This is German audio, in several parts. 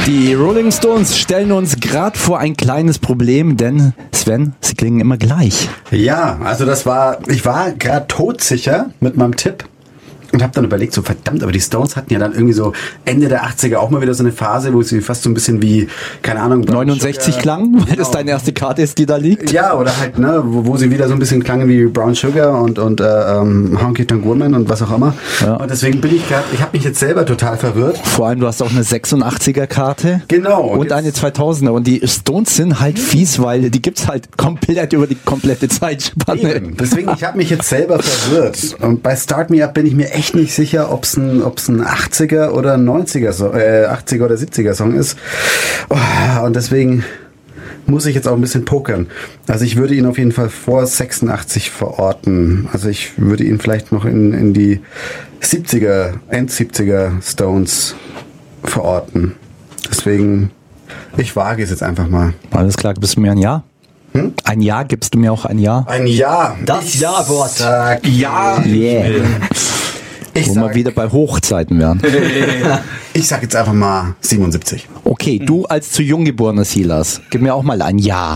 Die Rolling Stones stellen uns gerade vor ein kleines Problem, denn Sven, sie klingen immer gleich. Ja, also ich war gerade todsicher mit meinem Tipp. Und habe dann überlegt, so verdammt, aber die Stones hatten ja dann irgendwie so Ende der 80er auch mal wieder so eine Phase, wo sie fast so ein bisschen wie, keine Ahnung... 69 klang, weil das deine erste Karte ist, die da liegt. Ja, oder halt, ne, wo sie wieder so ein bisschen klangen wie Brown Sugar und Honky Tonk Woman und was auch immer. Ja. Und deswegen ich habe mich jetzt selber total verwirrt. Vor allem, du hast auch eine 86er Karte. Genau. Und eine 2000er. Und die Stones sind halt fies, weil die gibt's halt komplett über die komplette Zeitspanne. Eben. Deswegen, ich habe mich jetzt selber verwirrt. Und bei Start Me Up bin ich mir echt nicht sicher, ob es ein 80er oder 90er 80er oder 70er Song ist. Und deswegen muss ich jetzt auch ein bisschen pokern. Also ich würde ihn auf jeden Fall vor 86 verorten. Also ich würde ihn vielleicht noch in die 70er, End 70er Stones verorten. Deswegen, ich wage es jetzt einfach mal. Alles klar, gibst du mir ein Ja? Ein Ja, gibst du mir auch ein Ja? Ein Ja. Das Ja-Wort. Ja. Yeah. Wo wir wieder bei Hochzeiten wären. Ich sag jetzt einfach mal 77. Okay, du als zu jung geborener Silas, gib mir auch mal ein Ja.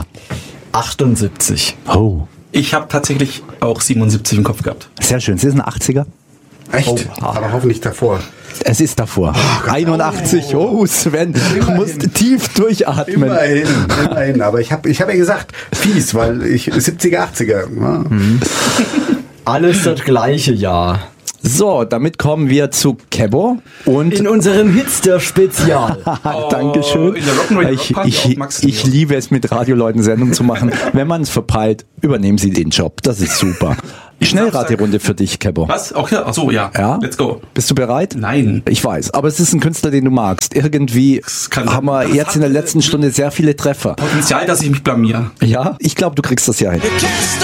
78. Oh. Ich habe tatsächlich auch 77 im Kopf gehabt. Sehr schön. Es ist ein 80er. Echt? Oh. Aber hoffentlich davor. Es ist davor. 81. Oh, Sven, du musst tief durchatmen. Immerhin. Aber ich hab ja gesagt, fies, weil 70er, 80er. Ja. Alles das gleiche Jahr. So, damit kommen wir zu Kebo und in unserem Hitster-Spezial. Dankeschön. In der Rock'n'Roll Ich liebe es, mit Radioleuten Sendungen zu machen. Wenn man es verpeilt, übernehmen sie den Job. Das ist super. Schnellraterunde für dich, Kebo. Was? Okay, ach so, ja. Let's go. Bist du bereit? Nein. Ich weiß, aber es ist ein Künstler, den du magst. Irgendwie haben wir jetzt in der letzten Stunde sehr viele Treffer. Potenzial, dass ich mich blamier. Ja, ich glaube, du kriegst das ja hin.